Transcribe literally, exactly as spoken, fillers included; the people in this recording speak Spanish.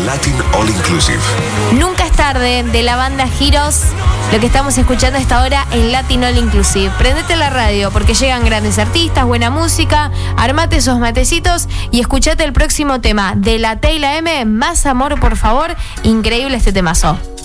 Latin All Inclusive. Nunca es tarde, de la banda Heroes. Lo que estamos escuchando a esta hora en Latin All Inclusive. Prendete la radio porque llegan grandes artistas, buena música. Armate esos matecitos y escuchate el próximo tema de la T y la M. Más amor, por favor. Increíble este temazo.